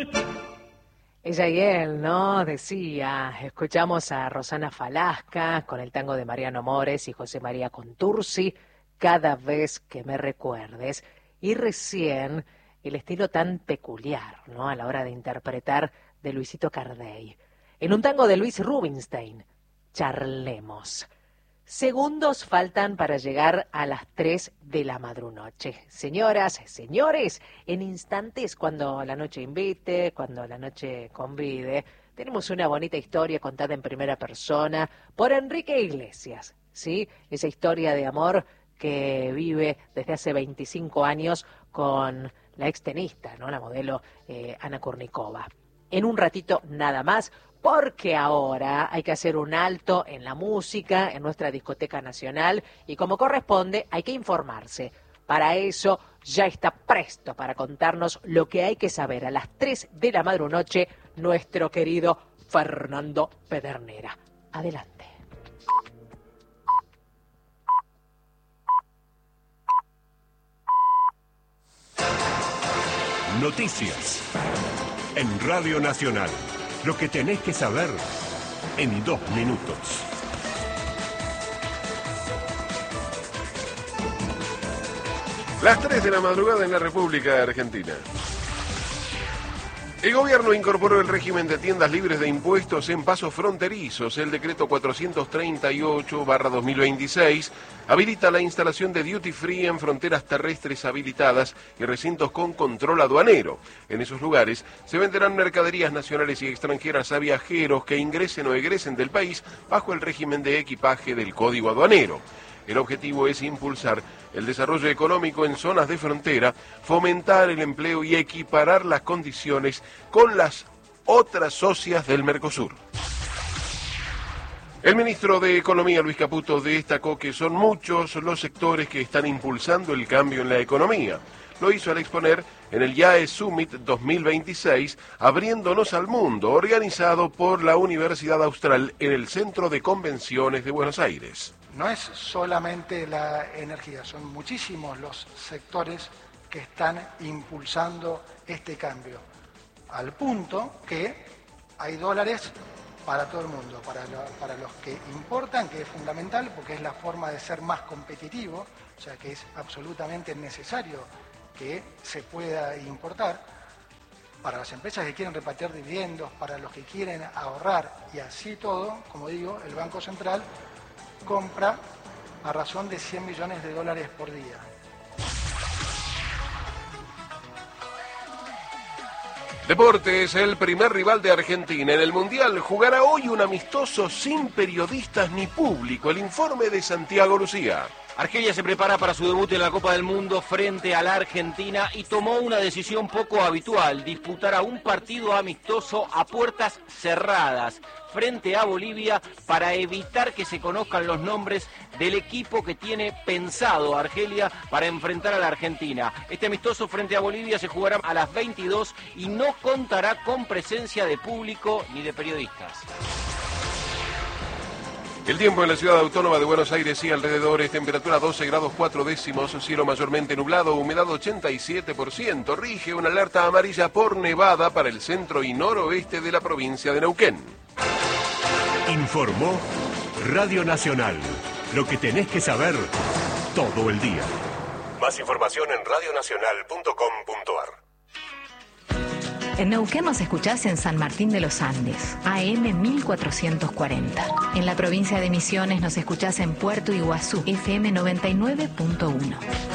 Ella y él, ¿no? Decía, escuchamos a Rosana Falasca con el tango de Mariano Mores y José María Contursi, Cada vez que me recuerdes. Y recién el estilo tan peculiar, ¿no? A la hora de interpretar de Luisito Cardey. En un tango de Luis Rubinstein, Charlemos. Segundos faltan para llegar a las 3 de la madrunoche. Señoras, señores, en instantes, cuando la noche invite, cuando la noche convide, tenemos una bonita historia contada en primera persona por Enrique Iglesias, ¿sí? Esa historia de amor que vive desde hace 25 años con la extenista, ¿no? La modelo Ana Kurnikova. En un ratito nada más, porque ahora hay que hacer un alto en la música, en nuestra discoteca nacional, y como corresponde hay que informarse. Para eso ya está presto para contarnos lo que hay que saber a las 3 de la madrunoche nuestro querido Fernando Pedernera. Adelante. Noticias en Radio Nacional. Lo que tenés que saber en 2 minutos. Las 3 de la madrugada en la República Argentina. El gobierno incorporó el régimen de tiendas libres de impuestos en pasos fronterizos. El decreto 438/2026 habilita la instalación de duty free en fronteras terrestres habilitadas y recintos con control aduanero. En esos lugares se venderán mercaderías nacionales y extranjeras a viajeros que ingresen o egresen del país bajo el régimen de equipaje del Código Aduanero. El objetivo es impulsar el desarrollo económico en zonas de frontera, fomentar el empleo y equiparar las condiciones con las otras socias del Mercosur. El ministro de Economía, Luis Caputo, destacó que son muchos los sectores que están impulsando el cambio en la economía. Lo hizo al exponer en el IAE Summit 2026, Abriéndonos al Mundo, organizado por la Universidad Austral en el Centro de Convenciones de Buenos Aires. No es solamente la energía, son muchísimos los sectores que están impulsando este cambio, al punto que hay dólares para todo el mundo, para los que importan, que es fundamental porque es la forma de ser más competitivo, o sea que es absolutamente necesario que se pueda importar, para las empresas que quieren repatriar dividendos, para los que quieren ahorrar y así todo, como digo, el Banco Central compra a razón de 100 millones de dólares por día. Deportes, el primer rival de Argentina en el Mundial jugará hoy un amistoso sin periodistas ni público. El informe de Santiago Lucía. Argelia se prepara para su debut en la Copa del Mundo frente a la Argentina y tomó una decisión poco habitual: disputará un partido amistoso a puertas cerradas frente a Bolivia para evitar que se conozcan los nombres del equipo que tiene pensado Argelia para enfrentar a la Argentina. Este amistoso frente a Bolivia se jugará a las 22 y no contará con presencia de público ni de periodistas. El tiempo en la ciudad autónoma de Buenos Aires y alrededores: temperatura 12 grados 4 décimos, cielo mayormente nublado, humedad 87%, rige una alerta amarilla por nevada para el centro y noroeste de la provincia de Neuquén. Informó Radio Nacional. Lo que tenés que saber todo el día. Más información en radionacional.com.ar. En Neuquén nos escuchás en San Martín de los Andes, AM 1440. En la provincia de Misiones nos escuchás en Puerto Iguazú, FM 99.1.